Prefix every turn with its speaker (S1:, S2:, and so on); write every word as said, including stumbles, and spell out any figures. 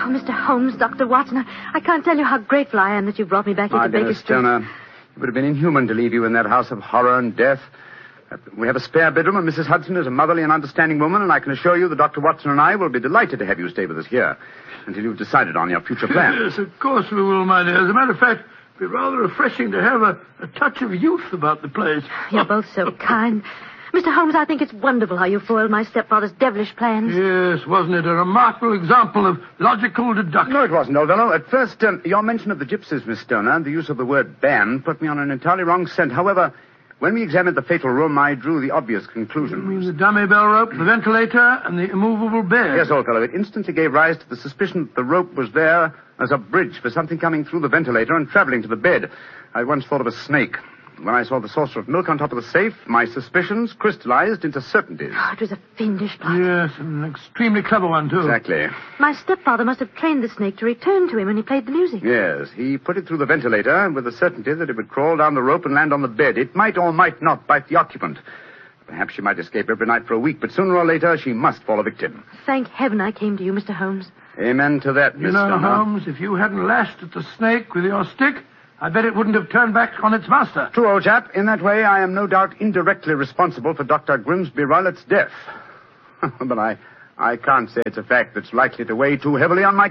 S1: Oh, Mister Holmes, Doctor Watson, I, I can't tell you how grateful I am that you brought me back
S2: My
S1: into
S2: dear
S1: Baker Street.
S2: Stoner, it would have been inhuman to leave you in that house of horror and death. We have a spare bedroom, and Missus Hudson is a motherly and understanding woman, and I can assure you that Doctor Watson and I will be delighted to have you stay with us here until you've decided on your future plans.
S3: Yes, of course we will, my dear. As a matter of fact, it'd be rather refreshing to have a, a touch of youth about the place.
S1: You're both so kind. Mister Holmes, I think it's wonderful how you foiled my stepfather's devilish plans.
S3: Yes, wasn't it a remarkable example of logical deduction?
S2: No, it wasn't, old fellow. At first, um, your mention of the gypsies, Miss Stoner, and the use of the word band put me on an entirely wrong scent. However, when we examined the fatal room, I drew the obvious conclusion.
S3: You mean the dummy bell rope, the ventilator, and the immovable bed?
S2: Yes, old fellow. It instantly gave rise to the suspicion that the rope was there as a bridge for something coming through the ventilator and traveling to the bed. I once thought of a snake. When I saw the saucer of milk on top of the safe, my suspicions crystallized into certainties.
S1: Oh, it was a fiendish plot.
S3: Yes, an extremely clever one, too.
S2: Exactly.
S1: My stepfather must have trained the snake to return to him when he played the music.
S2: Yes, he put it through the ventilator with the certainty that it would crawl down the rope and land on the bed. It might or might not bite the occupant. Perhaps she might escape every night for a week, but sooner or later she must fall a victim.
S1: Thank heaven I came to you, Mister Holmes.
S2: Amen to that,
S3: You
S2: Miss
S3: know,
S2: Stoner.
S3: Holmes, if you hadn't lashed at the snake with your stick, I bet it wouldn't have turned back on its master.
S2: True, old chap. In that way, I am no doubt indirectly responsible for Doctor Grimsby Roylett's death. But I, I can't say it's a fact that's likely to weigh too heavily on my